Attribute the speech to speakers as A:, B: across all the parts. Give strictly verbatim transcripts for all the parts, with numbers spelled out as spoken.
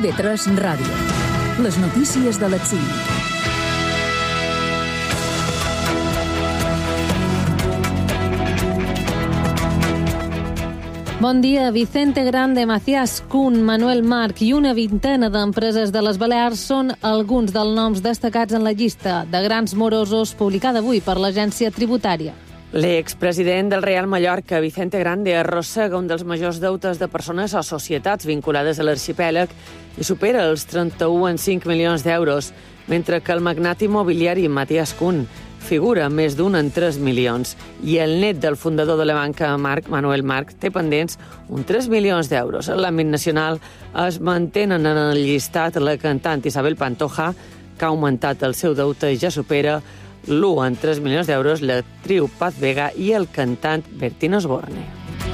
A: I V tres Ràdio. Les notícies de les cinc.
B: Bon dia. Vicente Grande, Macías Kuhn, Manuel March i una vintena d'empreses de les Balears són alguns dels noms destacats en la llista de grans morosos publicada avui per l'agència tributària.
C: L'expresident del Real Mallorca, Vicente Grande, arrossega un dels majors deutes de persones o societats vinculades a l'arxipèlag i supera els trenta-u coma cinc milions d'euros, mentre que el magnat immobiliari Macías Kuhn figura més d'un en tres milions i el net del fundador de la banca, Marc, Manuel March, té pendents uns tres milions d'euros. En l'àmbit nacional es mantenen en el llistat la cantant Isabel Pantoja, que ha augmentat el seu deute i ja supera l'u en tres milions d'euros, l'actriu Paz Vega i el cantant Bertín Osborne.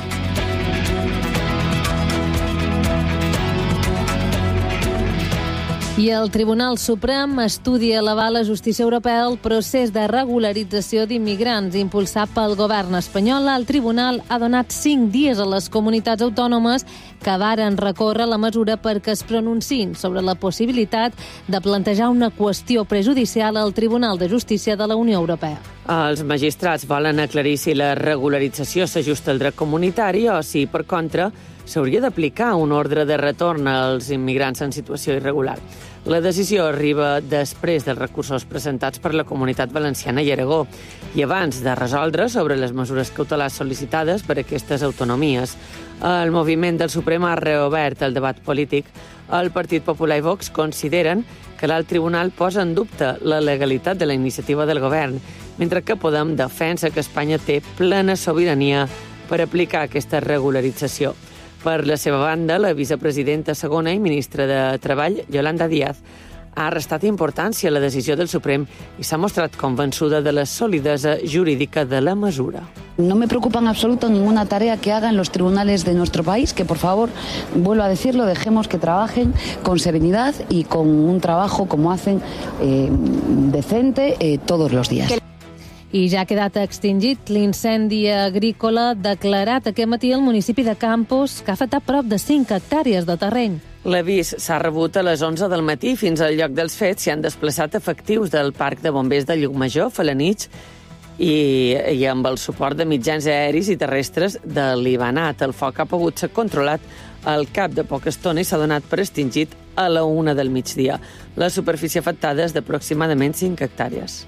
B: I el Tribunal Suprem estudia elevar a la justícia europea el procés de regularització d'immigrants impulsat pel govern espanyol. El tribunal ha donat cinc dies a les comunitats autònomes que varen recórrer la mesura perquè es pronunciïn sobre la possibilitat de plantejar una qüestió prejudicial al Tribunal de Justícia de la Unió Europea.
C: Els magistrats volen aclarir si la regularització s'ajusta al dret comunitari o si, per contra, s'hauria d'aplicar un ordre de retorn als immigrants en situació irregular. La decisió arriba després dels recursos presentats per la Comunitat Valenciana i Aragó i abans de resoldre sobre les mesures cautelars sol·licitades per aquestes autonomies. El moviment del Suprem ha reobert el debat polític. El Partit Popular i Vox consideren que l'alt tribunal posa en dubte la legalitat de la iniciativa del govern, mentre que Podem defensa que Espanya té plena sobirania per aplicar aquesta regularització. Per la seva banda, la vicepresidenta segona i ministra de Treball, Yolanda Díaz, ha restat importància a la decisió del Suprem i s'ha mostrat convençuda de la solidesa jurídica de la mesura.
D: No me preocupa en absoluto ninguna tarea que hagan los tribunales de nuestro país, que por favor, vuelvo a decirlo, dejemos que trabajen con serenidad y con un trabajo como hacen eh, decente eh, todos los días.
B: I ja ha quedat extingit l'incendi agrícola declarat aquest matí al municipi de Campos, que ha afectat prop de cinc hectàrees de terreny.
C: L'avís s'ha rebut a les onze del matí. Fins al lloc dels fets s'hi han desplaçat efectius del Parc de Bombers de Llucmajor, Felanitx, i, i amb el suport de mitjans aeris i terrestres de l'Ibanat. El foc ha pogut ser controlat al cap de poca estona i s'ha donat per extingit a la una del migdia. La superfície afectada és d'aproximadament cinc hectàrees.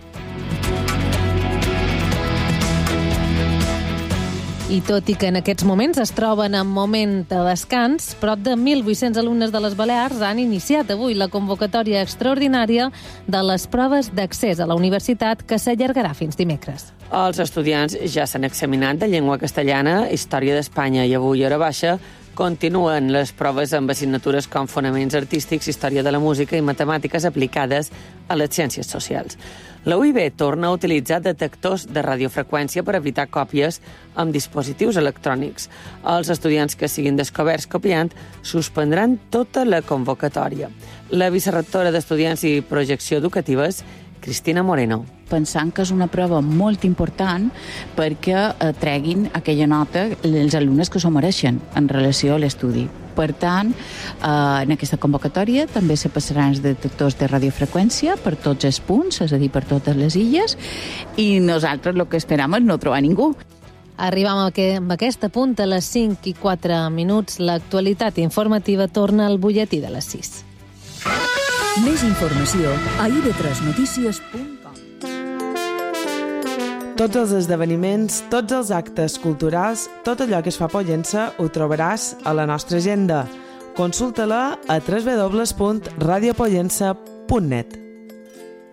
B: I tot i que en aquests moments es troben en moment de descans, prop de mil vuit-cents alumnes de les Balears han iniciat avui la convocatòria extraordinària de les proves d'accés a la universitat que s'allargarà fins dimecres.
C: Els estudiants ja s'han examinat de llengua castellana, història d'Espanya i avui hora baixa. Continuen les proves amb assignatures com fonaments artístics, història de la música i matemàtiques aplicades a les ciències socials. La U I B torna a utilitzar detectors de radiofreqüència per evitar còpies amb dispositius electrònics. Els estudiants que siguin descoberts copiant suspendran tota la convocatòria. La vicerectora d'Estudiants i Projecció Educatives, Cristina Moreno.
E: Pensant que és una prova molt important perquè eh, treguin aquella nota els alumnes que s'ho mereixen en relació a l'estudi. Per tant, eh, en aquesta convocatòria també se passaran els detectors de radiofreqüència per tots els punts, és a dir, per totes les illes, i nosaltres el que esperam és no trobar ningú.
B: Arribam amb aquesta punt a les cinc i quatre minuts. L'actualitat informativa torna al butlletí de les sis.
A: Més informació a i ve tres notícies punt com.
F: Tots els esdeveniments, tots els actes culturals, tot allò que es fa a Pollença ho trobaràs a la nostra agenda. Consulta-la a w w w punt radio pollença punt net.